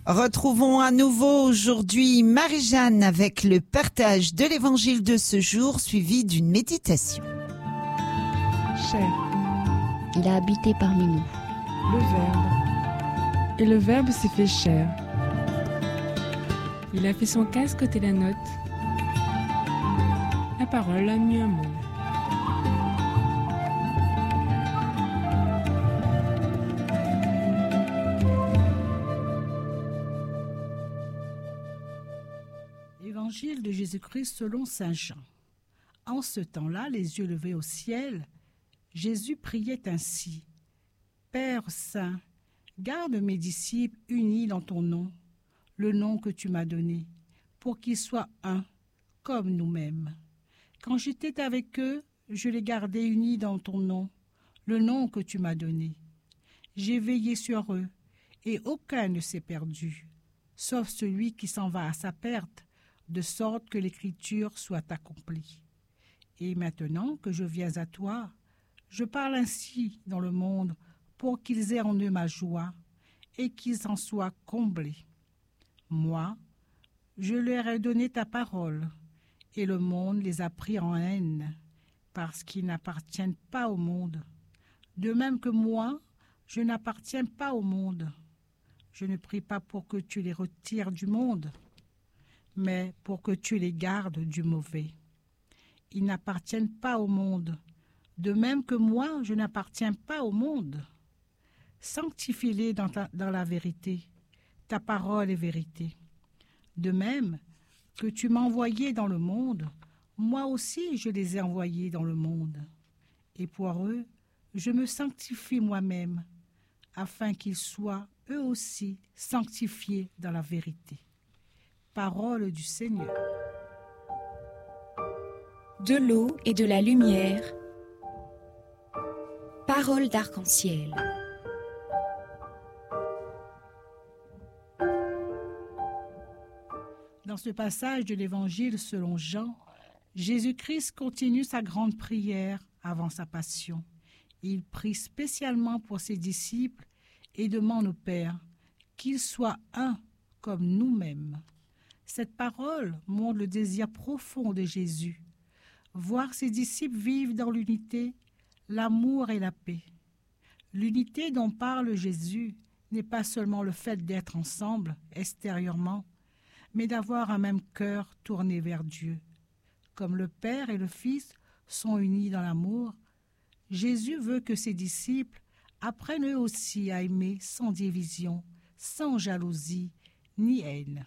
Retrouvons à nouveau aujourd'hui Marie-Jeanne avec le partage de l'évangile de ce jour suivi d'une méditation. Chair, Il a habité parmi nous. le Verbe. Et le Verbe s'est fait chair. Il a fait son casque côté la note. La parole a mis un mot. Évangile de Jésus-Christ selon saint Jean. En ce temps-là, les yeux levés au ciel, Jésus priait ainsi. Père saint, garde mes disciples unis dans ton nom, le nom que tu m'as donné, pour qu'ils soient un, comme nous-mêmes. Quand j'étais avec eux, je les gardais unis dans ton nom, le nom que tu m'as donné. J'ai veillé sur eux, et aucun ne s'est perdu, sauf celui qui s'en va à sa perte, de sorte que l'écriture soit accomplie. Et maintenant que je viens à toi, je parle ainsi dans le monde pour qu'ils aient en eux ma joie et qu'ils en soient comblés. Moi, je leur ai donné ta parole, et le monde les a pris en haine, parce qu'ils n'appartiennent pas au monde. De même que moi, je n'appartiens pas au monde. Je ne prie pas pour que tu les retires du monde, mais pour que tu les gardes du mauvais. Ils n'appartiennent pas au monde, de même que moi, je n'appartiens pas au monde. Sanctifie-les dans la vérité. Ta parole est vérité. De même que tu m'as envoyé dans le monde, moi aussi je les ai envoyés dans le monde. Et pour eux, je me sanctifie moi-même, afin qu'ils soient eux aussi sanctifiés dans la vérité. Parole du Seigneur. De l'eau et de la lumière. Parole d'arc-en-ciel. Dans ce passage de l'Évangile selon Jean, Jésus-Christ continue sa grande prière avant sa passion. Il prie spécialement pour ses disciples et demande au Père qu'ils soient un comme nous-mêmes. Cette parole montre le désir profond de Jésus, voir ses disciples vivre dans l'unité, l'amour et la paix. L'unité dont parle Jésus n'est pas seulement le fait d'être ensemble extérieurement, mais d'avoir un même cœur tourné vers Dieu. Comme le Père et le Fils sont unis dans l'amour, Jésus veut que ses disciples apprennent eux aussi à aimer sans division, sans jalousie ni haine.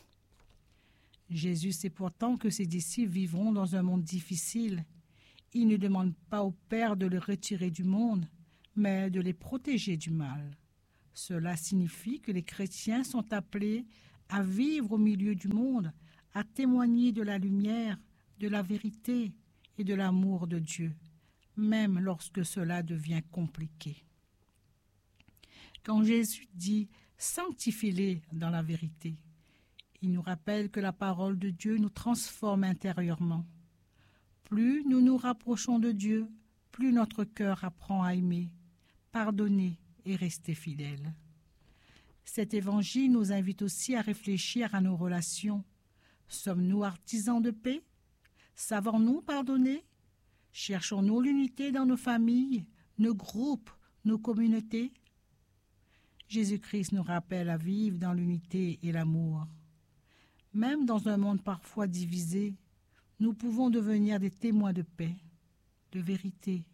Jésus sait pourtant que ses disciples vivront dans un monde difficile. Il ne demande pas au Père de les retirer du monde, mais de les protéger du mal. Cela signifie que les chrétiens sont appelés à vivre au milieu du monde, à témoigner de la lumière, de la vérité et de l'amour de Dieu, même lorsque cela devient compliqué. Quand Jésus dit « sanctifie-les dans la vérité », il nous rappelle que la parole de Dieu nous transforme intérieurement. Plus nous nous rapprochons de Dieu, plus notre cœur apprend à aimer, pardonner et rester fidèle. Cet évangile nous invite aussi à réfléchir à nos relations. Sommes-nous artisans de paix? Savons-nous pardonner? Cherchons-nous l'unité dans nos familles, nos groupes, nos communautés? Jésus-Christ nous rappelle à vivre dans l'unité et l'amour. Même dans un monde parfois divisé, nous pouvons devenir des témoins de paix, de vérité